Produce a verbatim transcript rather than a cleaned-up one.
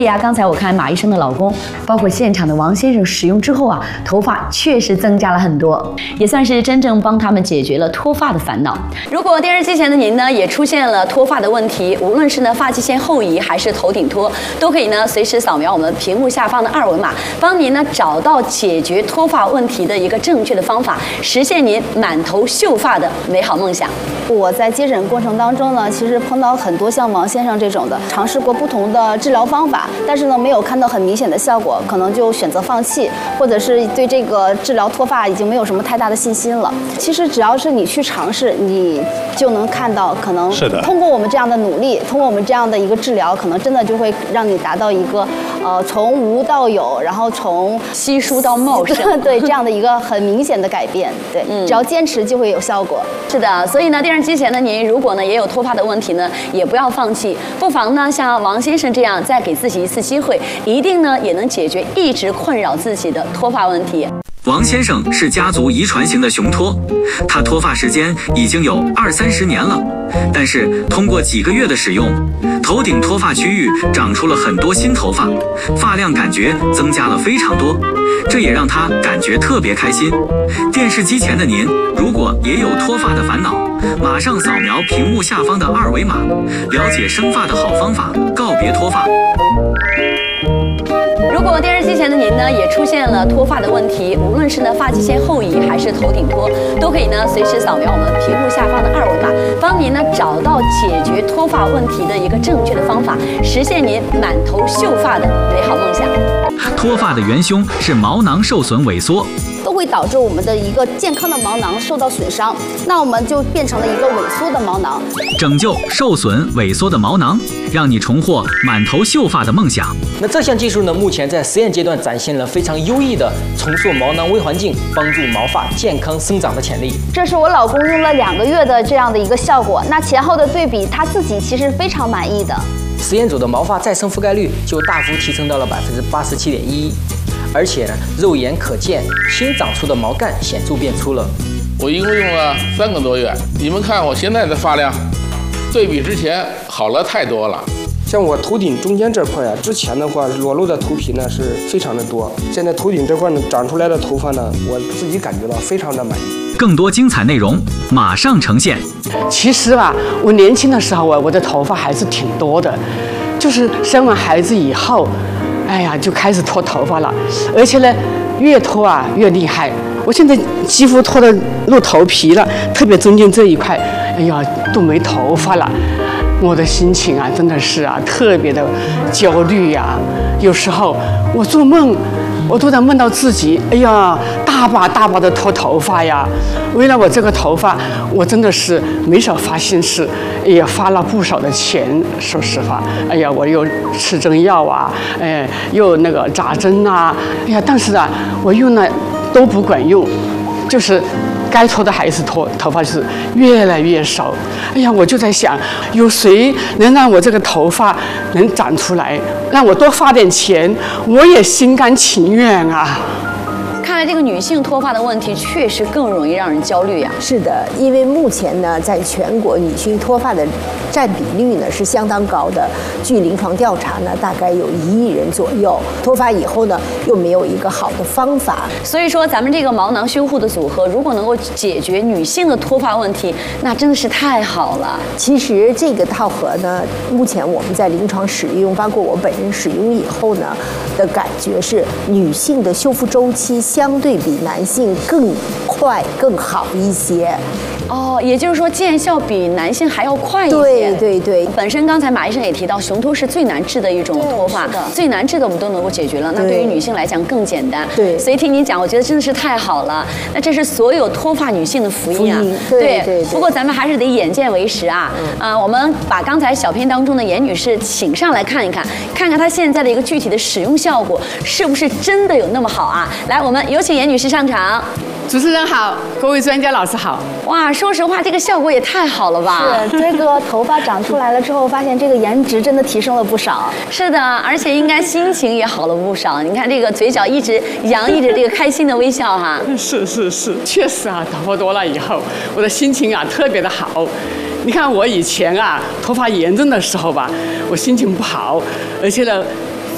呀，刚才我看马医生的老公，包括现场的王先生使用之后啊，头发确实增加了很多，也算是真正帮他们解决了脱发的烦恼。如果电视机前的您呢，也出现了脱发的问题，无论是呢发际线后移还是头顶脱，都可以呢随时扫描我们屏幕下方的二维码，帮您呢找到解决脱发问题的一个正确的方法，实现您满头秀发的美好梦想。 我在接诊过程当中呢，其实碰到很多像王先生这种的，尝试过不同的治疗方法。但是呢，没有看到很明显的效果，可能就选择放弃，或者是对这个治疗脱发已经没有什么太大的信心了。其实只要是你去尝试，你就能看到，可能通过我们这样的努力，通过我们这样的一个治疗，可能真的就会让你达到一个呃从无到有，然后从稀疏到茂盛， 对这样的一个很明显的改变。对，嗯、只要坚持就会有效果。 是的，所以呢，电视机前的您，如果呢也有脱发的问题呢，也不要放弃，不妨呢像王先生这样，再给自己一次机会，一定呢也能解决一直困扰自己的脱发问题。 王先生是家族遗传型的雄脱，他脱发时间已经有二三十年了，但是通过几个月的使用，头顶脱发区域长出了很多新头发，发量感觉增加了非常多，这也让他感觉特别开心。电视机前的您，如果也有脱发的烦恼，马上扫描屏幕下方的二维码，了解生发的好方法，告别脱发。 如果电视机前的您呢，也出现了脱发的问题，无论是呢发际线后移还是头顶脱，都可以呢随时扫描我们屏幕下方的二维码，帮您呢找到解决脱发问题的一个正确的方法，实现您满头秀发的美好梦想。 脱发的元凶是毛囊受损萎缩， 都会导致我们的一个健康的毛囊受到损伤，那我们就变成了一个萎缩的毛囊。 拯救受损萎缩的毛囊，让你重获满头秀发的梦想。 那这项技术呢，目前在实验阶段展现了非常优异的重塑毛囊微环境，帮助毛发健康生长的潜力。 这是我老公用了两个月的这样的一个效果，那前后的对比，他自己其实非常满意的。 实验组的毛发再生覆盖率就大幅提升到了百分之八十七点一，而且呢，肉眼可见新长出的毛干显著变粗了。 我一共用了三个多月，你们看我现在的发量，对比之前好了太多了。 像我头顶中间这块呀、啊，之前的话裸露的头皮呢是非常的多，现在头顶这块呢长出来的头发呢，我自己感觉到非常的满意。 更多精彩内容马上呈现。 其实吧，我年轻的时候啊，我的头发还是挺多的，就是生完孩子以后，哎呀，就开始脱头发了，而且呢，越脱啊越厉害。我现在几乎脱得露头皮了，特别中间这一块，哎呀，都没头发了。我的心情啊，真的是啊，特别的焦虑呀、啊。有时候我做梦，我都在梦到自己，哎呀，大把大把的脱头发呀。为了我这个头发，我真的是没少花心思，也花了不少的钱。说实话，哎呀，我又吃针药啊，哎，又那个扎针啊，哎呀，但是啊，我用了都不管用，就是。该脱的还是脱，头发是越来越少。哎呀，我就在想，有谁能让我这个头发能长出来，让我多花点钱，我也心甘情愿啊。 看来这个女性脱发的问题确实更容易让人焦虑呀、啊。 是的，因为目前呢，在全国女性脱发的占比率呢是相当高的。据临床调查呢，大概有一亿人左右。脱发以后呢，又没有一个好的方法。 所以说，咱们这个毛囊修护的组合，如果能够解决女性的脱发问题，那真的是太好了。 其实这个套盒呢，目前我们在临床使用，包括我本人使用以后呢，的感觉是女性的修复周期相对比男性更快更好一些。 哦，也就是说见效比男性还要快一些。 对对对。 本身刚才马医生也提到，雄脱是最难治的一种脱发，最难治的我们都能够解决了。那对于女性来讲更简单。对。所以听您讲，我觉得真的是太好了。那这是所有脱发女性的福音啊。福音对对 对, 对。不过咱们还是得眼见为实啊。嗯。呃，我们把刚才小片当中的严女士请上来看一看，看看她现在的一个具体的使用效果是不是真的有那么好啊？来，我们有请严女士上场。 主持人好，各位专家老师好。 哇，说实话，这个效果也太好了吧！ 是，这个头发长出来了之后，发现这个颜值真的提升了不少。 是的，而且应该心情也好了不少。你看这个嘴角一直洋溢着这个开心的微笑哈。 是是是，确实啊，头发多了以后，我的心情啊特别的好。你看我以前啊头发严重的时候吧，我心情不好，而且呢